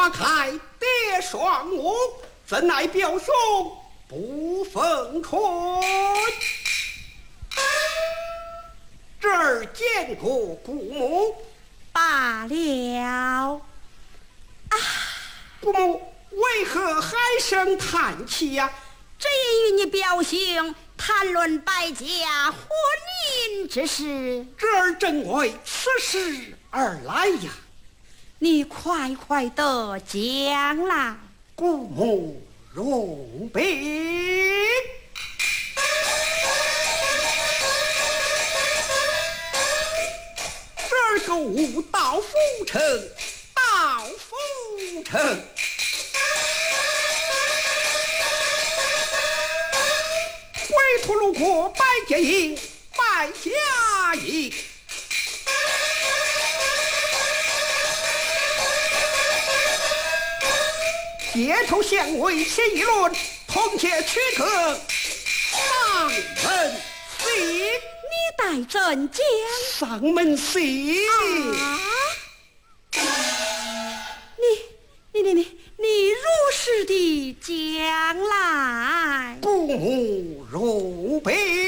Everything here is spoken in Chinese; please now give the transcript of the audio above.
花开蝶双卧，怎奈表兄不奉劝。这儿见过姑母， 罢了。 姑母为何唉声叹气呀？ 这也与你表兄谈论败家婚姻之事。 这儿正为此事而来呀。 你快快的讲来。 姑母容禀。这儿购物到府城，到府城。归途路过百家营，百家营。街头巷尾写议论，同街取客上门信。 你待怎讲？ 上门信。 你如实的讲来。 姑母容禀。